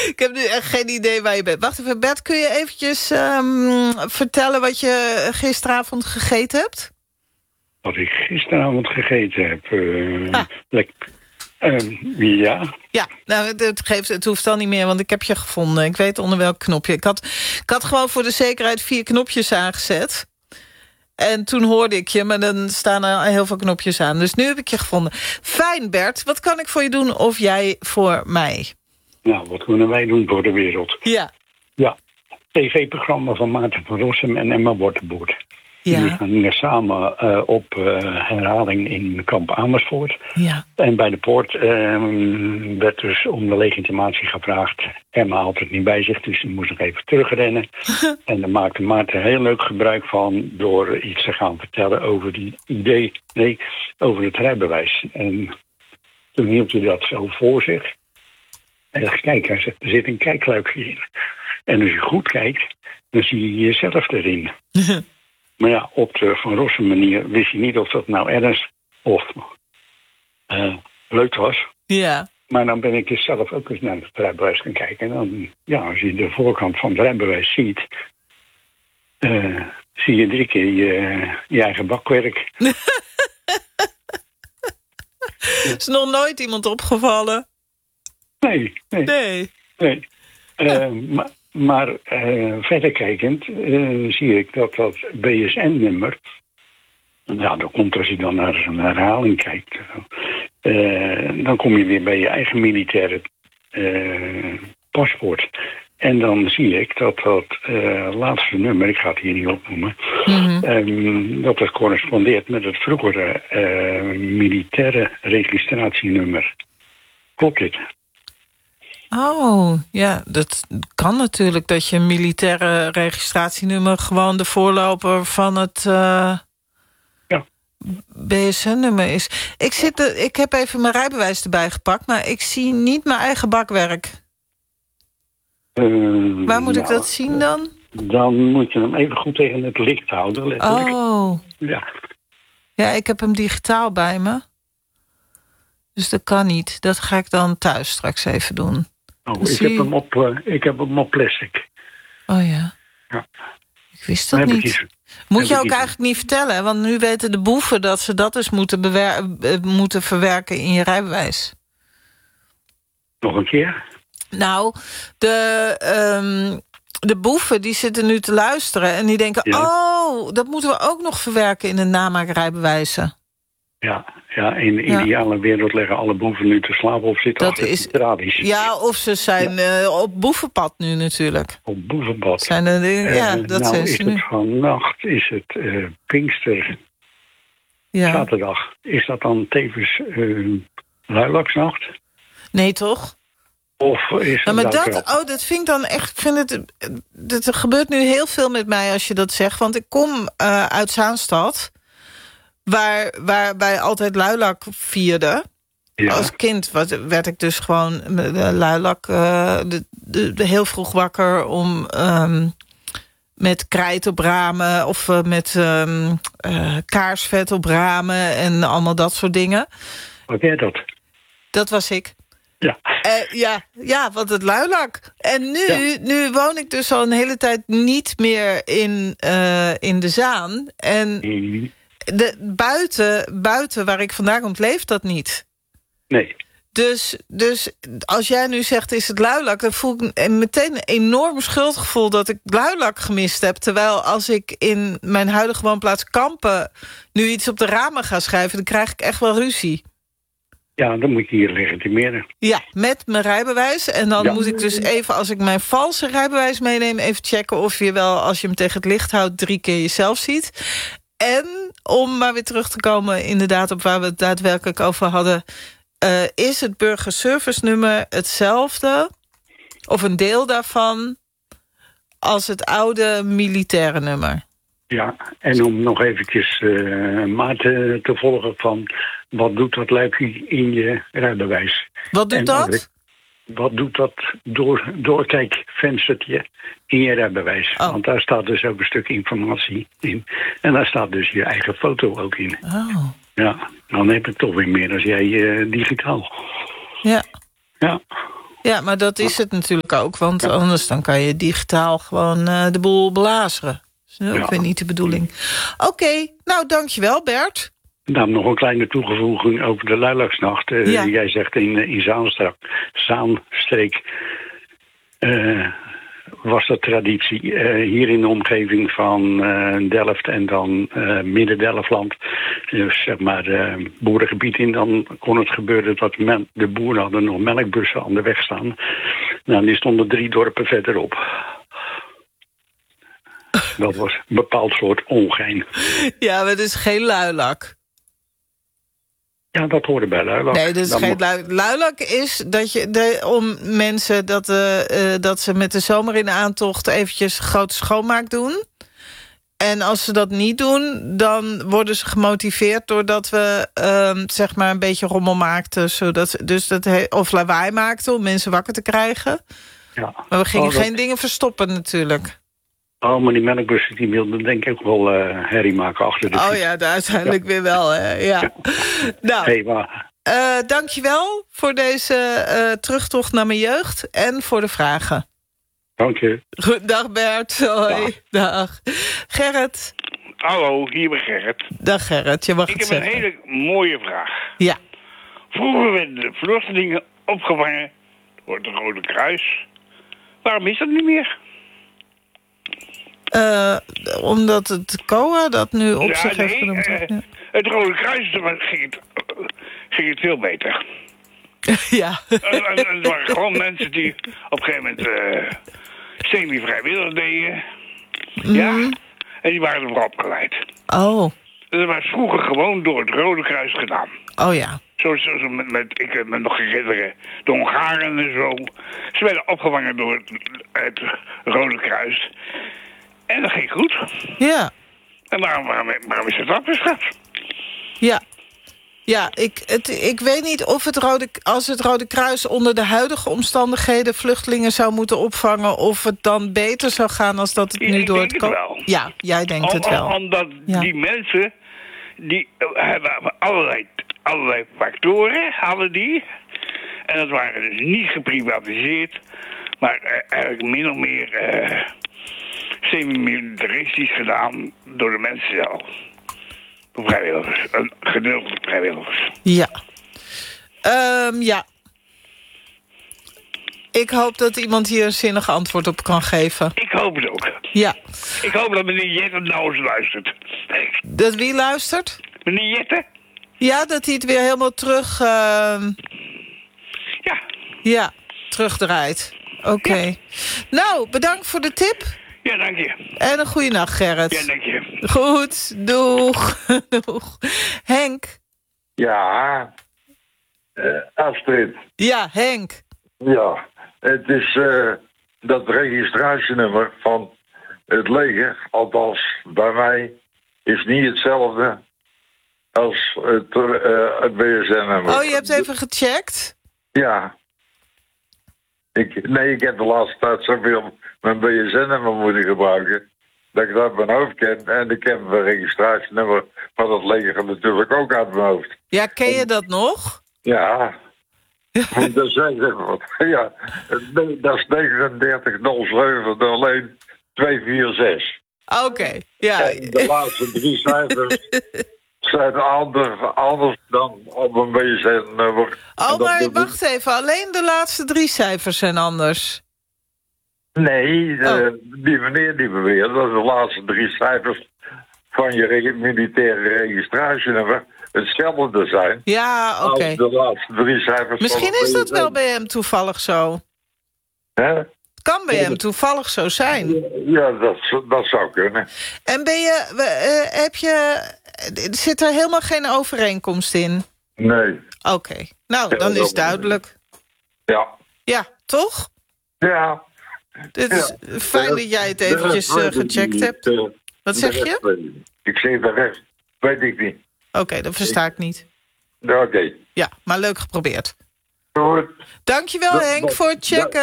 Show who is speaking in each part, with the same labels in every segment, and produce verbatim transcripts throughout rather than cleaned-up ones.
Speaker 1: Ik heb nu echt geen idee waar je bent. Wacht even, Bert, kun je eventjes um, vertellen wat je gisteravond gegeten hebt?
Speaker 2: Wat ik gisteravond gegeten heb? Uh,
Speaker 1: ah.
Speaker 2: Lekker. Uh, ja.
Speaker 1: Ja, nou, het, geeft, het hoeft dan niet meer, want ik heb je gevonden. Ik weet onder welk knopje. Ik had, ik had gewoon voor de zekerheid vier knopjes aangezet. En toen hoorde ik je, maar dan staan er heel veel knopjes aan. Dus nu heb ik je gevonden. Fijn, Bert. Wat kan ik voor je doen of jij voor mij?
Speaker 2: Nou, wat kunnen wij doen voor de wereld?
Speaker 1: Ja.
Speaker 2: Ja, T V-programma van Maarten van Rossum en Emma Wortenboert.
Speaker 1: Ja.
Speaker 2: Die gaan samen uh, op uh, herhaling in kamp Amersfoort.
Speaker 1: Ja.
Speaker 2: En bij de poort uh, werd dus om de legitimatie gevraagd. Emma had het niet bij zich, dus ze moest nog even terugrennen. En daar maakte Maarten heel leuk gebruik van door iets te gaan vertellen over die idee, nee, over het rijbewijs. En toen hield hij dat zo voor zich. En dacht, kijk, er zit, er zit een kijkluikje in. En als je goed kijkt, dan zie je jezelf erin. Maar ja, op de Van Rossum manier wist je niet of dat nou ernst of uh, leuk was.
Speaker 1: Ja.
Speaker 2: Maar dan ben ik dus zelf ook eens naar het rijbewijs gaan kijken. En dan, ja, als je de voorkant van het rijbewijs ziet, uh, zie je drie keer je, je eigen bakwerk.
Speaker 1: Is nog nooit iemand opgevallen?
Speaker 2: Nee, nee.
Speaker 1: Nee.
Speaker 2: nee. Uh, maar maar uh, verder kijkend uh, zie ik dat dat B S N-nummer... Ja, dan komt als je dan naar een herhaling kijkt... Uh, dan kom je weer bij je eigen militaire uh, paspoort. En dan zie ik dat dat uh, laatste nummer, ik ga het hier niet opnoemen... Mm-hmm. Um, dat het correspondeert met het vroegere uh, militaire registratienummer. Klopt dit?
Speaker 1: Oh, ja, dat kan natuurlijk dat je een militaire registratienummer... gewoon de voorloper van het uh,
Speaker 2: ja.
Speaker 1: B S N-nummer is. Ik, zit de, ik heb even mijn rijbewijs erbij gepakt... maar ik zie niet mijn eigen bakwerk.
Speaker 2: Uh,
Speaker 1: Waar moet
Speaker 2: nou,
Speaker 1: ik dat zien dan?
Speaker 2: Dan moet je hem even goed tegen het licht houden, letterlijk.
Speaker 1: Oh.
Speaker 2: Ja.
Speaker 1: Ja, ik heb hem digitaal bij me. Dus dat kan niet. Dat ga ik dan thuis straks even doen.
Speaker 2: Oh, ik heb, hem op, uh, ik heb hem op plastic.
Speaker 1: Oh ja.
Speaker 2: Ja.
Speaker 1: Ik wist dat niet.
Speaker 2: Iets,
Speaker 1: Moet je ook eigenlijk niet vertellen, want nu weten de boeven dat ze dat dus moeten, bewer- uh, moeten verwerken in je rijbewijs.
Speaker 2: Nog een keer?
Speaker 1: Nou, de, um, de boeven die zitten nu te luisteren en die denken... Ja. oh, dat moeten we ook nog verwerken in de namaakrijbewijzen.
Speaker 2: Ja, ja, in de ideale ja. wereld leggen alle boeven nu te slapen of zitten
Speaker 1: dat
Speaker 2: achter
Speaker 1: is,
Speaker 2: de tralies.
Speaker 1: Ja, of ze zijn ja. uh, op boevenpad nu natuurlijk.
Speaker 2: Op boevenpad.
Speaker 1: Zijn er, uh, ja, dat
Speaker 2: nou
Speaker 1: is,
Speaker 2: is het nu. Vannacht is het uh, Pinkster ja. zaterdag. Is dat dan tevens uh, Luilaksnacht?
Speaker 1: Nee, toch?
Speaker 2: Of is
Speaker 1: ja, maar dat, oh, dat vind ik dan echt... Ik vind het, het, er gebeurt nu heel veel met mij als je dat zegt. Want ik kom uh, uit Zaanstad... Waar, waar wij altijd luilak vierden. Ja. Als kind was, werd ik dus gewoon de luilak uh, de, de, de heel vroeg wakker... om um, met krijt op ramen of uh, met um, uh, kaarsvet op ramen... en allemaal dat soort dingen.
Speaker 2: Wat jij dat?
Speaker 1: Dat was ik.
Speaker 2: Ja.
Speaker 1: Uh, ja, ja, want het luilak. En nu, ja. nu woon ik dus al een hele tijd niet meer in, uh, in de Zaan. En... Mm. De, buiten, buiten waar ik vandaan kom, leeft dat niet.
Speaker 2: Nee.
Speaker 1: Dus, dus als jij nu zegt, is het luilak... dan voel ik meteen een enorm schuldgevoel dat ik luilak gemist heb. Terwijl als ik in mijn huidige woonplaats Kampen... nu iets op de ramen ga schrijven, dan krijg ik echt wel ruzie.
Speaker 2: Ja, dan moet je hier legitimeren.
Speaker 1: Ja, met mijn rijbewijs. En dan ja. moet ik dus even, als ik mijn valse rijbewijs meeneem... even checken of je wel, als je hem tegen het licht houdt... drie keer jezelf ziet... En om maar weer terug te komen inderdaad op waar we het daadwerkelijk over hadden... Uh, is het burgerservice-nummer hetzelfde, of een deel daarvan... als het oude militaire nummer?
Speaker 2: Ja, en om nog eventjes uh, Maarten te volgen van... wat doet dat luikje in je rijbewijs?
Speaker 1: Wat doet
Speaker 2: en
Speaker 1: dat?
Speaker 2: Wat doet dat door, doorkijkvenstertje in je rijbewijs? Oh. Want daar staat dus ook een stuk informatie in. En daar staat dus je eigen foto ook in.
Speaker 1: Oh.
Speaker 2: Ja, dan heb ik toch weer meer dan jij uh, digitaal.
Speaker 1: Ja.
Speaker 2: Ja.
Speaker 1: Ja, maar dat is het natuurlijk ook. Want anders dan kan je digitaal gewoon uh, de boel belazeren. Dat is ook weer niet de bedoeling. Oké, okay, nou dankjewel Bert.
Speaker 2: Nou, nog een kleine toegevoeging over de Luilaksnacht. Uh, ja. Jij zegt in, in Zaanstreek, Zaanstreek uh, was dat traditie. Uh, hier in de omgeving van uh, Delft en dan uh, Midden-Delftland. Dus zeg maar uh, boerengebied in. Dan kon het gebeuren dat men, de boeren hadden nog melkbussen aan de weg staan. Nou, die stonden drie dorpen verderop. Dat was een bepaald soort ongein.
Speaker 1: Ja, maar het is geen luilak.
Speaker 2: Ja, dat hoorde bij luilak.
Speaker 1: Nee, dat is geen luilak. Luilak is dat je de, om mensen dat, uh, uh, dat ze met de zomer in de aantocht eventjes grote schoonmaak doen. En als ze dat niet doen, dan worden ze gemotiveerd doordat we uh, zeg maar een beetje rommel maakten, zodat dus dat he, of lawaai maakten om mensen wakker te krijgen. Ja. Maar we gingen oh, dat... geen dingen verstoppen natuurlijk.
Speaker 2: Oh, maar die melkbussen die wilden denk ik ook wel uh, herrie maken achter de
Speaker 1: Oh
Speaker 2: fiets.
Speaker 1: ja, uiteindelijk ja. weer wel, hè. Ja. ja. Nou, hey, maar... uh, dankjewel voor deze uh, terugtocht naar mijn jeugd en voor de vragen.
Speaker 2: Dank je.
Speaker 1: Goed, dag Bert. Hoi. Dag. dag. Gerrit.
Speaker 3: Hallo, hier ben Gerrit.
Speaker 1: Dag Gerrit, je mag
Speaker 3: ik
Speaker 1: het
Speaker 3: heb
Speaker 1: zeggen.
Speaker 3: een hele mooie vraag.
Speaker 1: Ja.
Speaker 3: Vroeger werden de vluchtelingen opgevangen door het Rode Kruis. Waarom is dat niet meer?
Speaker 1: Uh, omdat het C O A dat nu op ja, zich nee, heeft genoemd. Uh,
Speaker 3: ja. Het Rode Kruis ging het, uh, ging het veel beter.
Speaker 1: Ja.
Speaker 3: Het waren gewoon mensen die op een gegeven moment uh, semi-vrijwillig deden. Mm. Ja. En die waren ervoor opgeleid.
Speaker 1: Oh.
Speaker 3: Dat was vroeger gewoon door het Rode Kruis gedaan.
Speaker 1: Oh ja.
Speaker 3: Zo, zo, zo met, met, ik heb me nog herinneren, de Hongaren en zo. Ze werden opgevangen door het, het Rode Kruis. En dat ging goed.
Speaker 1: Ja.
Speaker 3: En waarom, waarom, waarom is het afgeschaft?
Speaker 1: Ja. Ja, ik, het, ik weet niet of het Rode, als het Rode Kruis onder de huidige omstandigheden vluchtelingen zou moeten opvangen, of het dan beter zou gaan als dat het
Speaker 3: ik
Speaker 1: nu door het...
Speaker 3: Ik denk het wel.
Speaker 1: Ja, jij denkt
Speaker 3: Om,
Speaker 1: het wel.
Speaker 3: Omdat
Speaker 1: ja.
Speaker 3: die mensen, die hebben allerlei, allerlei factoren, hadden die. En dat waren dus niet geprivatiseerd, maar uh, eigenlijk min of meer uh, semi-militaristisch gedaan door de mensen zelf. Vrijwilligers, een gedeelte vrijwilligers.
Speaker 1: Ja. Um, ja. Ik hoop dat iemand hier een zinnig antwoord op kan geven.
Speaker 3: Ik hoop het ook.
Speaker 1: Ja.
Speaker 3: Ik hoop dat meneer Jette nou eens luistert.
Speaker 1: Dat wie luistert?
Speaker 3: Meneer Jette?
Speaker 1: Ja, dat hij het weer helemaal terug... Uh...
Speaker 3: Ja.
Speaker 1: Ja, terugdraait. Oké. Okay. Ja. Nou, bedankt voor de tip.
Speaker 3: Ja, dank je.
Speaker 1: En een goede nacht, Gerrit.
Speaker 3: Ja, dank je.
Speaker 1: Goed, doeg. Doeg. Henk.
Speaker 4: Ja, uh, Astrid.
Speaker 1: Ja, Henk.
Speaker 4: Ja, het is uh, dat registratienummer van het leger, althans bij mij, is niet hetzelfde als het, uh, het B S N-nummer.
Speaker 1: Oh, je hebt even gecheckt?
Speaker 4: Ja. Ik, nee, ik heb de laatste tijd zoveel mijn B S N-nummer moeten gebruiken dat ik dat uit mijn hoofd ken. En ik heb een registratienummer van het leger natuurlijk ook uit mijn hoofd.
Speaker 1: Ja, ken je dat nog?
Speaker 4: Ja. Dat is, ja, dat is negenendertig nul zeven nul een twee vier zes.
Speaker 1: Oké, okay, ja.
Speaker 4: En de laatste drie cijfers zijn anders, anders dan op een B S N-nummer.
Speaker 1: Oh, maar wacht even. Alleen de laatste drie cijfers zijn anders.
Speaker 4: Nee, de, oh. die meneer die beweert dat de laatste drie cijfers van je reg- militaire registratienummer hetzelfde zijn.
Speaker 1: Ja, oké. Okay.
Speaker 4: De laatste drie cijfers.
Speaker 1: Misschien is dat wel bij hem toevallig zo.
Speaker 4: Hè?
Speaker 1: Het kan bij hem toevallig zo zijn.
Speaker 4: Ja, dat, dat zou kunnen.
Speaker 1: En ben je, uh, heb je, zit er helemaal geen overeenkomst in?
Speaker 4: Nee.
Speaker 1: Oké, okay. Nou, dan is het duidelijk.
Speaker 4: Ja.
Speaker 1: Ja, toch?
Speaker 4: Ja.
Speaker 1: Het is ja. fijn dat jij het eventjes uh, gecheckt hebt. Uh, Wat zeg je?
Speaker 4: Ik zeg de rest, weet ik niet.
Speaker 1: Oké, okay, dat versta ik niet.
Speaker 4: Oké. Okay.
Speaker 1: Ja, maar leuk geprobeerd.
Speaker 4: Goed.
Speaker 1: Dankjewel Henk voor het checken.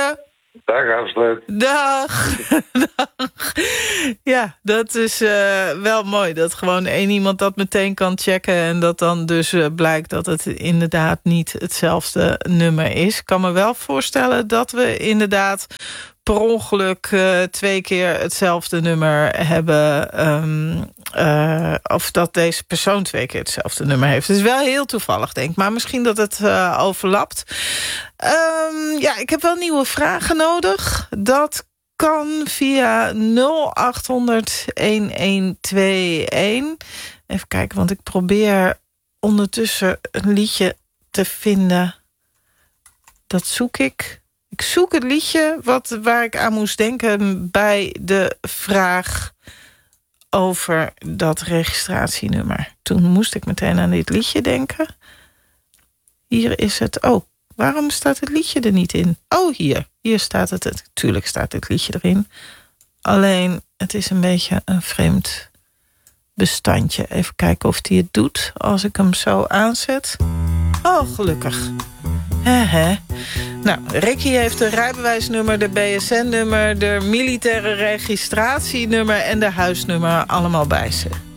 Speaker 4: Dag Astrid.
Speaker 1: Dag. Dag. Ja, dat is uh, wel mooi. Dat gewoon één iemand dat meteen kan checken. En dat dan dus uh, blijkt dat het inderdaad niet hetzelfde nummer is. Ik kan me wel voorstellen dat we inderdaad per ongeluk uh, twee keer hetzelfde nummer hebben. Um, uh, of dat deze persoon twee keer hetzelfde nummer heeft. Het is wel heel toevallig, denk ik. Maar misschien dat het uh, overlapt. Um, ja, ik heb wel nieuwe vragen nodig. Dat kan via nul acht honderd een een twee een. Even kijken, want ik probeer ondertussen een liedje te vinden. Dat zoek ik. Ik zoek het liedje wat, waar ik aan moest denken bij de vraag over dat registratienummer. Toen moest ik meteen aan dit liedje denken. Hier is het. Oh, waarom staat het liedje er niet in? Oh, hier. Hier staat het. Tuurlijk staat dit liedje erin. Alleen, het is een beetje een vreemd bestandje. Even kijken of die het doet als ik hem zo aanzet. Oh, gelukkig. He, he. Nou, Ricky heeft de rijbewijsnummer, de B S N-nummer, de militaire registratienummer en de huisnummer allemaal bij zich.